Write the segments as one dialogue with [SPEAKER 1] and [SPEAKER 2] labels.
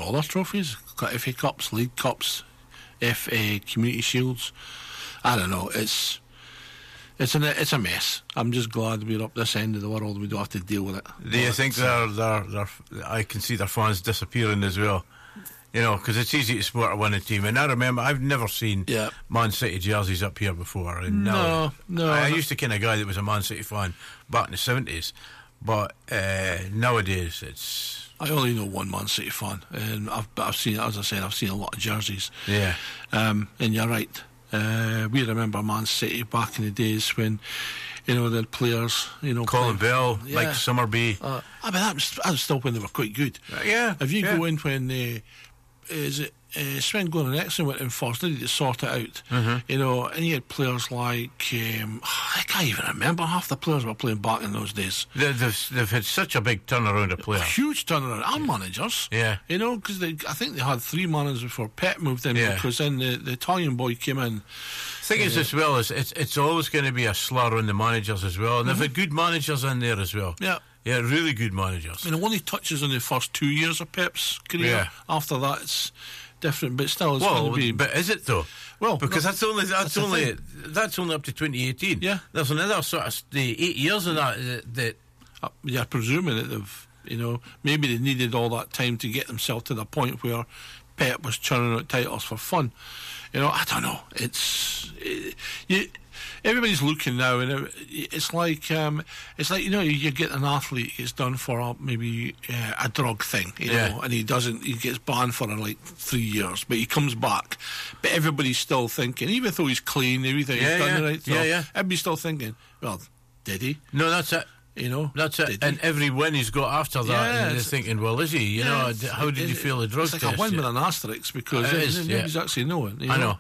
[SPEAKER 1] all their trophies. Got FA Cups, League Cups, Community Shields. I don't know. It's a mess. I'm just glad we're up this end of the world. We don't have to deal with it.
[SPEAKER 2] Do you think they're I can see their fans disappearing as well? You know, because it's easy to support a winning team. And I remember, I've never seen Man City jerseys up here before. And
[SPEAKER 1] no.
[SPEAKER 2] I used to kind of guy that was a Man City fan back in the 70s. But nowadays, it's...
[SPEAKER 1] I only know one Man City fan. And I've seen, as I said, I've seen a lot of jerseys.
[SPEAKER 2] Yeah.
[SPEAKER 1] And you're right. We remember Man City back in the days when, you know, the players, you know,
[SPEAKER 2] Colin Bell, Mike Summerby.
[SPEAKER 1] I mean, that was still when they were quite good. If you go in when Sven Goran Eriksson went in first, didn't he, to sort it out? You know, and you had players like I can't even remember half the players were playing back in those days.
[SPEAKER 2] They've had such a big turnaround of players,
[SPEAKER 1] huge turnaround, and managers.
[SPEAKER 2] Yeah,
[SPEAKER 1] you know, because I think they had 3 managers before Pep moved in.
[SPEAKER 2] Yeah.
[SPEAKER 1] Because then the Italian boy came in.
[SPEAKER 2] Thing is, as well, it's always going to be a slur on the managers as well, and they've had good managers in there as well. Yeah, really good managers.
[SPEAKER 1] I mean, it only touches on the first 2 years of Pep's career.
[SPEAKER 2] Yeah.
[SPEAKER 1] After that, it's different, but still, it's going to be.
[SPEAKER 2] But is it though?
[SPEAKER 1] Well,
[SPEAKER 2] because that's only up to 2018.
[SPEAKER 1] Yeah,
[SPEAKER 2] there's another sort of 8 years of that.
[SPEAKER 1] You're presuming that they've, you know, maybe they needed all that time to get themselves to the point where Pep was churning out titles for fun. You know, I don't know. Everybody's looking now, and it's like you know, you get an athlete gets done for maybe a drug thing, you know, and he gets banned for like 3 years, but he comes back, but everybody's still thinking, even though he's clean, everything he's done the right stuff, everybody's still thinking, well, did he?
[SPEAKER 2] No, that's it.
[SPEAKER 1] You know,
[SPEAKER 2] that's it. And every win he's got after that, they're thinking, well, is he? You know, how did you feel the drug test?
[SPEAKER 1] It's like a win with an asterisk, because nobody's actually knowing. You know?
[SPEAKER 2] I know.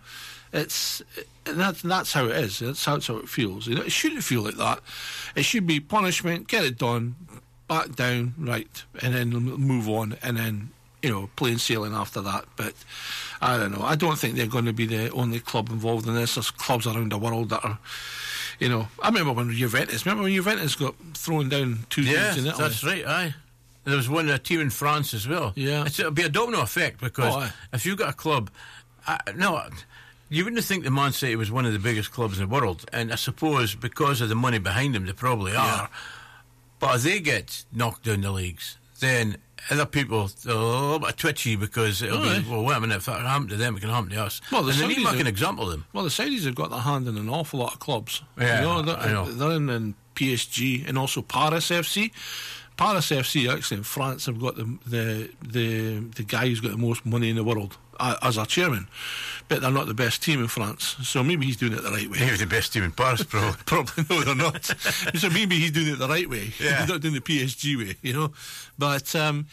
[SPEAKER 1] That's how it is. That's how it feels. You know, it shouldn't feel like that. It should be punishment, get it done, back down, right, and then move on, and then, you know, plain sailing after that. But I don't know. I don't think they're going to be the only club involved in this. There's clubs around the world that are, you know. I remember when Juventus got thrown down 2 games in Italy.
[SPEAKER 2] That's right. Aye. There was a team in France as well.
[SPEAKER 1] Yeah,
[SPEAKER 2] it'll be a domino effect, because if you've got a club, you wouldn't think the Man City was one of the biggest clubs in the world, and I suppose because of the money behind them, they probably are. But if they get knocked down the leagues, then other people are a little bit twitchy, because it'll be, well, wait a minute, if it happened to them, it can happen to us. Well, and they need to make an example of them.
[SPEAKER 1] Well, the Saudis have got their hand in an awful lot of clubs.
[SPEAKER 2] Yeah,
[SPEAKER 1] you know,
[SPEAKER 2] I know.
[SPEAKER 1] They're in PSG and also Paris FC. Paris FC, actually, in France, have got the guy who's got the most money in the world as a chairman, but they're not the best team in France, so maybe he's doing it the right way.
[SPEAKER 2] Maybe the best team in Paris, probably.
[SPEAKER 1] Probably no, they're not. So maybe he's doing it the right way. He's not doing the PSG way, you know. But there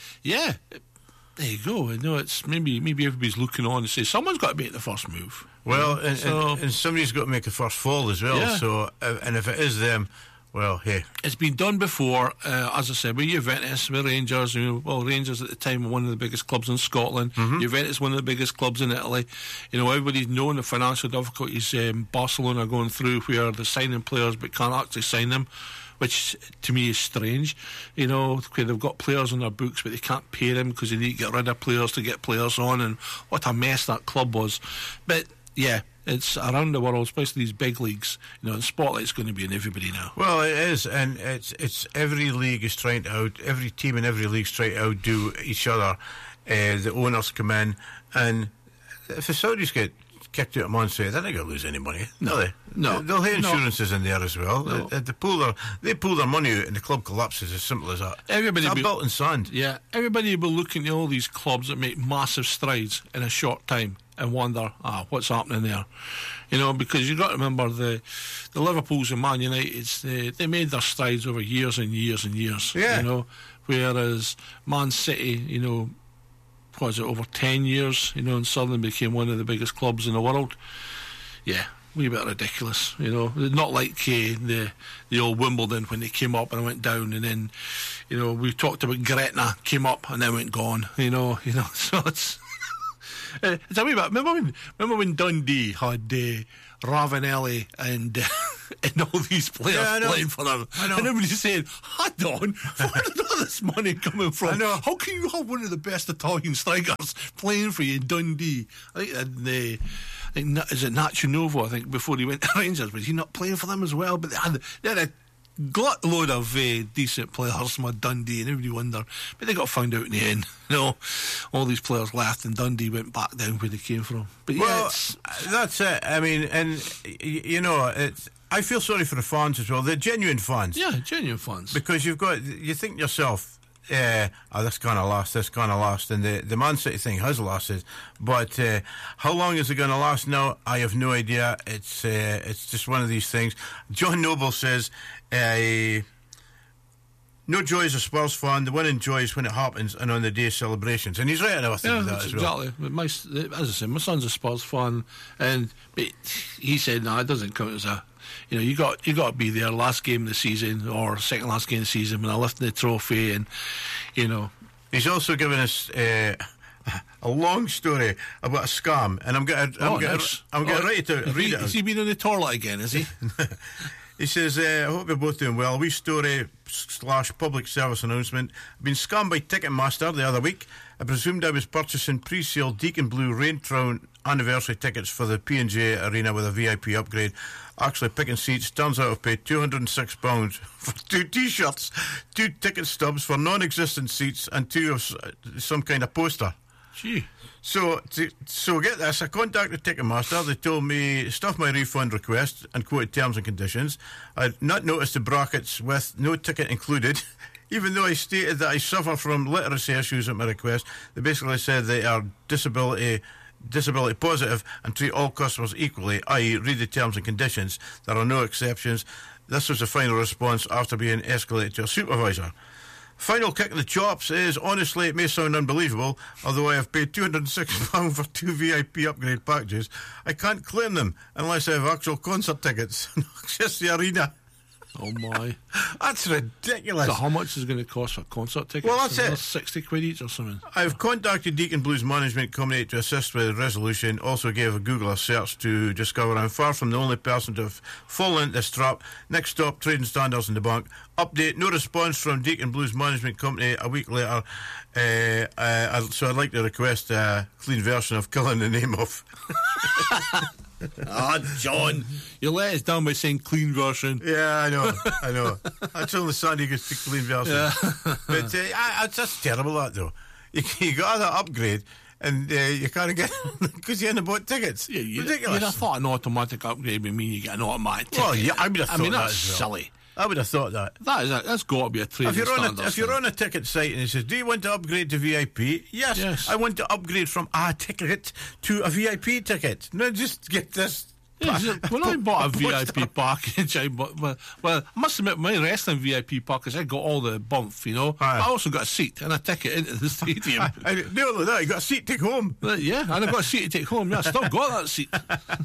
[SPEAKER 1] you go. You know, it's maybe everybody's looking on and say someone's got to make the first move.
[SPEAKER 2] Well, and somebody's got to make the first fall as well.
[SPEAKER 1] Yeah.
[SPEAKER 2] So, and if it is them, well, hey,
[SPEAKER 1] it's been done before. As I said, with Juventus, with Rangers. Rangers at the time were one of the biggest clubs in Scotland. Juventus, one of the biggest clubs in Italy. You know, everybody's known the financial difficulties Barcelona are going through, where they're signing players but can't actually sign them, which to me is strange. You know, where they've got players on their books but they can't pay them because they need to get rid of players to get players on, and what a mess that club was. But yeah, it's around the world, especially these big leagues. You know, the spotlight's going to be on everybody now.
[SPEAKER 2] Well, it is, and it's every league is trying to every team in every league's trying to outdo each other. The owners come in, and if the Saudis get kicked out of Man City, they're not going to lose any money.
[SPEAKER 1] No,
[SPEAKER 2] they'll have insurances in there as well. No. They pull their money out, and the club collapses. As simple as that. It's built in sand.
[SPEAKER 1] Yeah, everybody will look at all these clubs that make massive strides in a short time and wonder, what's happening there? You know, because you've got to remember the Liverpools and Man Uniteds, they made their strides over years and years and years.
[SPEAKER 2] Yeah.
[SPEAKER 1] You know, whereas Man City, you know, over 10 years, you know, and suddenly became one of the biggest clubs in the world. Yeah, wee bit ridiculous, you know. Not like the old Wimbledon when they came up and went down, and then, you know, we talked about Gretna came up and then went gone, you know. So it's it's a wee bit. Remember when Dundee had Ravanelli and and all these players playing for them. And everybody's saying, hold on, where did all this money coming from? How can you have one of the best Italian strikers playing for you in Dundee? I think is it Nacho Novo, I think, before he went to Rangers, was he not playing for them as well? But they had a glut load of decent players from Dundee, and everybody wondered, but they got found out in the end. All these players left, and Dundee went back down where they came from. But
[SPEAKER 2] that's it. I mean, and I feel sorry for the fans as well. They're genuine fans.
[SPEAKER 1] Yeah, genuine fans.
[SPEAKER 2] Because you think to yourself, this kind of last, and the Man City thing has lasted, but how long is it going to last now? I have no idea. It's just one of these things. John Noble says, no joy as a Spurs fan. The winning joy is when it happens and on the day of celebrations. And he's right enough with that as well.
[SPEAKER 1] Exactly. As I said, my son's a Spurs fan, but he said, no, it doesn't count as a... you got to be there last game of the season or second last game of the season when I lift the trophy, and
[SPEAKER 2] he's also given us a long story about a scam, and I'm getting ready to read it.
[SPEAKER 1] Has he been in the toilet again? Is he?
[SPEAKER 2] He says, I hope you're both doing well. Wee story / public service announcement. I've been scammed by Ticketmaster the other week. I presumed I was purchasing pre-sale Deacon Blue Rain Trout anniversary tickets for the P&J Arena with a VIP upgrade. Actually picking seats. Turns out I've paid £206 for 2 T-shirts, 2 ticket stubs for non-existent seats, and 2 of some kind of poster.
[SPEAKER 1] Gee.
[SPEAKER 2] So get this, I contacted Ticketmaster. They told me, stuff my refund request and quoted terms and conditions. I'd not noticed the brackets with no ticket included. Even though I stated that I suffer from literacy issues at my request, they basically said they are disability positive and treat all customers equally, i.e. read the terms and conditions. There are no exceptions. This was the final response after being escalated to a supervisor. Final kick in the chops is, honestly, it may sound unbelievable, although I have paid £206 for 2 VIP upgrade packages, I can't claim them unless I have actual concert tickets and access the arena.
[SPEAKER 1] Oh my.
[SPEAKER 2] That's ridiculous.
[SPEAKER 1] So how much is it going to cost for concert tickets?
[SPEAKER 2] Well, that's it.
[SPEAKER 1] 60 quid each or something.
[SPEAKER 2] I've contacted Deacon Blues Management Company to assist with the resolution. Also gave a Google a search to discover I'm far from the only person to have fallen into this trap. Next stop, trading standards in the bank. Update, no response from Deacon Blues Management Company a week later. So I'd like to request a clean version of Killing the Name Of.
[SPEAKER 1] John, you let us down by saying clean version.
[SPEAKER 2] Yeah, I know. That's only Sandy gets the clean version. Yeah. But that's terrible, that though. You got that upgrade and you can't get because you hadn't bought tickets. Yeah, ridiculous.
[SPEAKER 1] I thought an automatic upgrade would mean you get an automatic ticket.
[SPEAKER 2] Well, yeah, I would have thought
[SPEAKER 1] that's silly.
[SPEAKER 2] I would have thought that.
[SPEAKER 1] That's got to be a trading standard.
[SPEAKER 2] If you're on a ticket site and it says, do you want to upgrade to VIP? Yes. I want to upgrade from a ticket to a VIP ticket. No, just get this.
[SPEAKER 1] Yeah, when I bought a VIP package, I must admit, my wrestling VIP package, I got all the bump, I also got a seat and a ticket into the stadium.
[SPEAKER 2] No, like that, you got a seat to take home.
[SPEAKER 1] Yeah, and I got a seat to take home. Yeah, I still got that seat.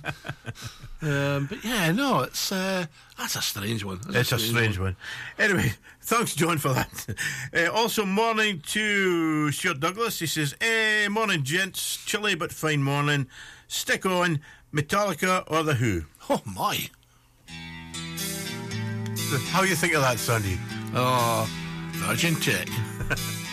[SPEAKER 1] But yeah, no, it's that's a strange one.
[SPEAKER 2] It's a strange one. Anyway, thanks, John, for that. Also, morning to Stuart Douglas. He says, morning, gents. Chilly but fine morning. Stick on Metallica or The Who.
[SPEAKER 1] Oh, my.
[SPEAKER 2] How do you think of that, Sandy?
[SPEAKER 1] Virgin Tech.